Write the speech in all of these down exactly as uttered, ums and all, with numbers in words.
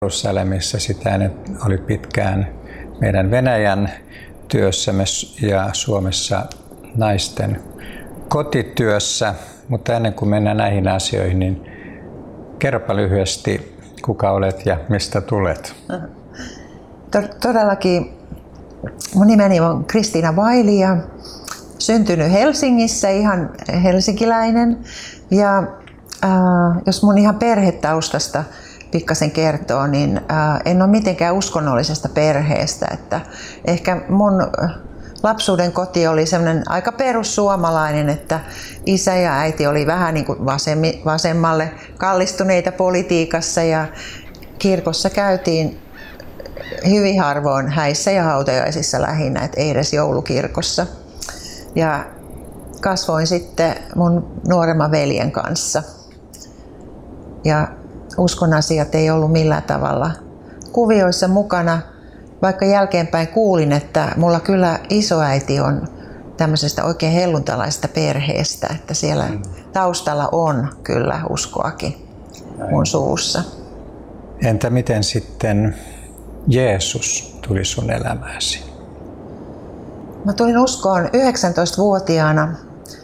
Jerusalemissa, sitä ennen oli pitkään meidän Venäjän työssämme ja Suomessa naisten kotityössä. Mutta ennen kuin mennään näihin asioihin, niin kerropa lyhyesti, kuka olet ja mistä tulet. Todellakin mun nimeni on Kristiina Vaili ja syntynyt Helsingissä, ihan helsinkiläinen. Ja äh, jos mun ihan perhetaustasta pikkasen kertoo, niin äh, en ole mitenkään uskonnollisesta perheestä. Että ehkä mun lapsuuden koti oli semmoinen aika perussuomalainen, että isä ja äiti oli vähän niin kuin vasemmi, vasemmalle kallistuneita politiikassa ja kirkossa käytiin hyvin harvoin häissä ja hautajaisissa lähinnä, et ei edes joulukirkossa. Ja kasvoin sitten mun nuoremman veljen kanssa. Ja uskon asiat ei ollut millään tavalla kuvioissa mukana, vaikka jälkeenpäin kuulin, että mulla kyllä isoäiti on tämmöisestä oikein helluntalaisesta perheestä, että siellä taustalla on kyllä uskoakin mun suussa. Entä miten sitten Jeesus tuli sun elämääsi? Mä tulin uskoon yhdeksäntoistavuotiaana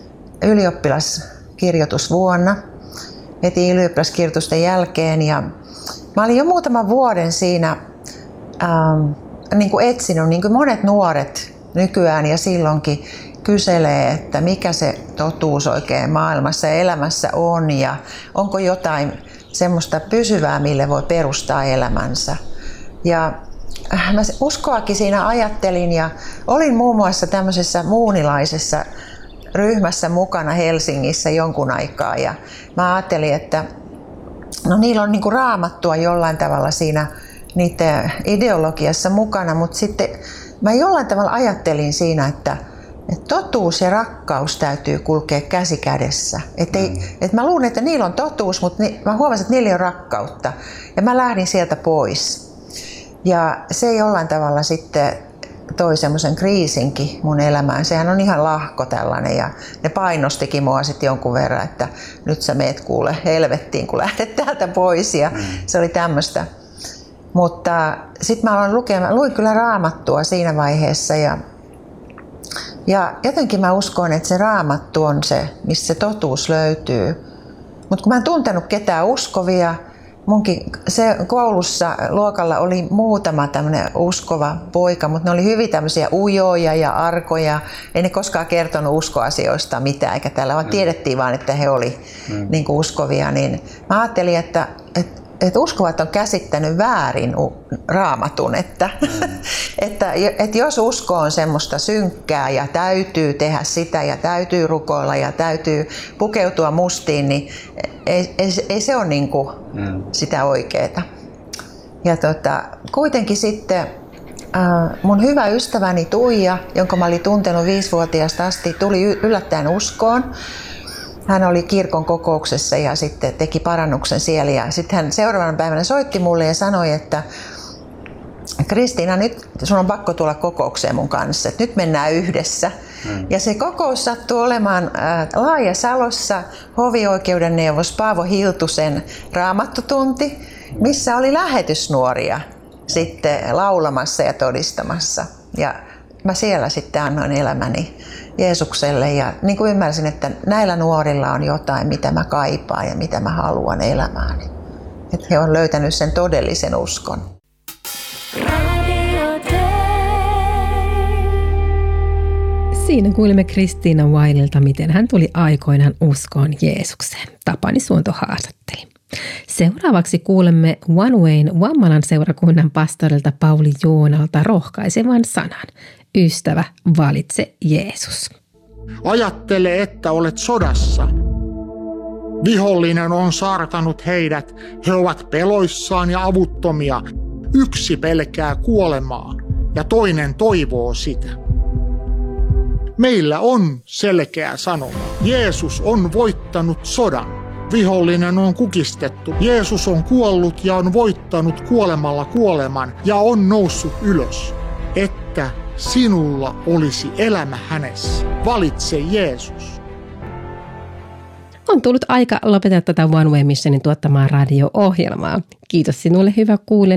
ylioppilaskirjoitusvuonna, heti ylioppilaskirjoitusten jälkeen. Ja mä olin jo muutaman vuoden siinä ähm, niin kuin etsinyt, niin kuin monet nuoret nykyään ja silloinkin kyselee, että mikä se totuus oikein maailmassa ja elämässä on ja onko jotain semmoista pysyvää, mille voi perustaa elämänsä. Ja mä uskoakin siinä ajattelin ja olin muun muassa tämmöisessä muunilaisessa ryhmässä mukana Helsingissä jonkun aikaa ja mä ajattelin, että no niillä on niinku raamattua jollain tavalla siinä niiden ideologiassa mukana, mutta sitten mä jollain tavalla ajattelin siinä, että, että totuus ja rakkaus täytyy kulkea käsi kädessä. Että ei, että mä luulen, että niillä on totuus, mutta ni, mä huomasin, että niillä ei ole rakkautta ja mä lähdin sieltä pois. Ja se jollain tavalla sitten toi semmoisen kriisinkin mun elämään. Sehän on ihan lahko tällainen ja ne painostikin mua sitten jonkun verran, että nyt sä meet kuule helvettiin, kun lähdet täältä pois ja mm. se oli tämmöistä. Mutta sitten mä aloin lukemaan, luin kyllä raamattua siinä vaiheessa ja, ja jotenkin mä uskon, että se raamattu on se, missä se totuus löytyy. Mutta kun mä en tuntenut ketään uskovia, munkin se koulussa luokalla oli muutama tämmöinen uskova poika, mutta ne oli hyvin tämmöisiä ujoja ja arkoja. Ei ne koskaan kertonut uskoasioista mitään, eikä täällä vaan tiedettiin vaan, että he oli mm. niin kuin uskovia. Niin mä ajattelin, että, että, että uskovat on käsittänyt väärin raamatun, että, mm. että, että jos usko on semmoista synkkää ja täytyy tehdä sitä ja täytyy rukoilla ja täytyy pukeutua mustiin, niin ei, ei, ei se ole niin kuin mm. sitä oikeeta. Ja tota, kuitenkin sitten äh, mun hyvä ystäväni Tuija, jonka mä olin tuntenut viisivuotiaasta asti, tuli yllättäen uskoon. Hän oli kirkon kokouksessa ja sitten teki parannuksen siellä. Ja sitten hän seuraavana päivänä soitti mulle ja sanoi, että Kristiina, nyt sun on pakko tulla kokoukseen mun kanssa, että nyt mennään yhdessä. Mm. Ja se kokous sattui olemaan äh, Laajasalossa hovioikeuden neuvos Paavo Hiltusen raamattutunti, missä oli lähetysnuoria sitten laulamassa ja todistamassa. Ja mä siellä sitten annoin elämäni Jeesukselle ja niin kuin ymmärsin, että näillä nuorilla on jotain, mitä mä kaipaan ja mitä mä haluan elämääni. Että he on löytänyt sen todellisen uskon. Siinä kuulimme Kristiina Vaililta, miten hän tuli aikoinaan uskoon Jeesukseen. Tapani Suonto haastatteli. Seuraavaksi kuulemme One Wayn Vammalan seurakunnan pastorilta Pauli Joonalta rohkaisevan sanan. Ystävä, valitse Jeesus. Ajattele, että olet sodassa. Vihollinen on saartanut heidät. He ovat peloissaan ja avuttomia. Yksi pelkää kuolemaa ja toinen toivoo sitä. Meillä on selkeä sanoma. Jeesus on voittanut sodan. Vihollinen on kukistettu. Jeesus on kuollut ja on voittanut kuolemalla kuoleman ja on noussut ylös. Että sinulla olisi elämä hänessä. Valitse Jeesus. on tullut aika lopetella tätä One Way Missionin tuottamaa radio-ohjelmaa. Kiitos sinulle, hyvä kuulija,